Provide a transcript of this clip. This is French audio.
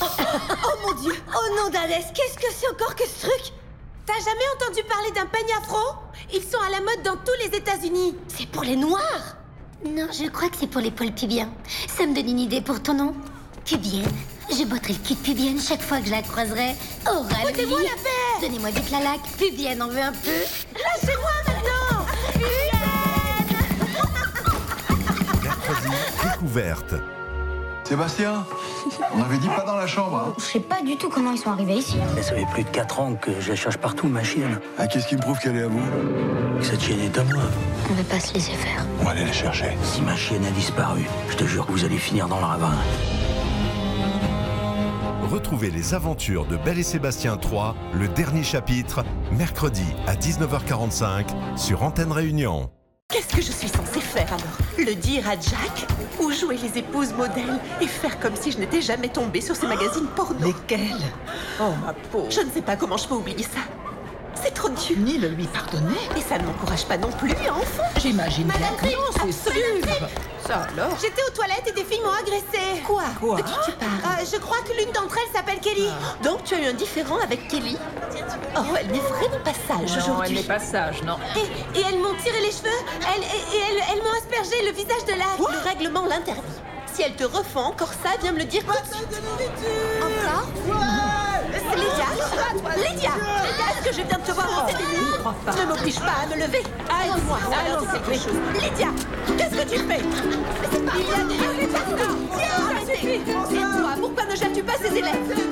Oh mon Dieu! Oh non d'Hadès, qu'est-ce que c'est encore que ce truc? T'as jamais entendu parler d'un peigne afro? Ils sont à la mode dans tous les États-Unis. C'est pour les noirs? Non, je crois que c'est pour l'épaule pubienne. Ça me donne une idée pour ton nom. Pubienne. Je botterai le cul de Pubienne chaque fois que je la croiserai. Foutez-moi la paix! Donnez-moi vite la laque. Pubienne en veut un peu. Lâchez-moi maintenant! Mercredi, découverte. Sébastien, on avait dit pas dans la chambre, hein. Je sais pas du tout comment ils sont arrivés ici. Mais ça fait plus de 4 ans que je la cherche partout, ma chienne. Ah, qu'est-ce qui me prouve qu'elle est à vous? Cette chienne est à moi. On va pas se laisser faire. On va aller la chercher. Si ma chienne a disparu, je te jure que vous allez finir dans le ravin. Retrouvez les aventures de Belle et Sébastien 3, le dernier chapitre, mercredi à 19h45 sur Antenne Réunion. Qu'est-ce que je suis censée faire alors? Le dire à Jack? Ou jouer les épouses modèles et faire comme si je n'étais jamais tombée sur ces magazines porno? Lesquels? Oh, ma pauvre. Je ne sais pas comment je peux oublier ça. C'est trop dur. Ni le lui pardonner. Et ça ne m'encourage pas non plus, enfin. J'imagine bien. Madame Tripp, Non, c'est absolument. sûr. Ça alors? J'étais aux toilettes et des filles m'ont agressée. Quoi? Quoi? De qui tu parles? Je crois que l'une d'entre elles s'appelle Kelly. Donc tu as eu un différend avec Kelly? Oh, elle n'est vraiment pas sage Non, aujourd'hui. elle n'est pas sage, non. Et elles m'ont tiré les cheveux. Elles m'ont aspergé le visage de l'acte. Le règlement l'interdit. Si elle te refait encore ça, viens me le dire tout de suite. Encore? C'est Lydia, est-ce que je viens de te voir monter des nues? Ne m'oblige pas à me lever. Aide-moi, alors c'est quelque chose. Lydia, qu'est-ce que tu fais? Il y a des... Arrêtez! Et toi, pourquoi ne jettes-tu pas ces élèves?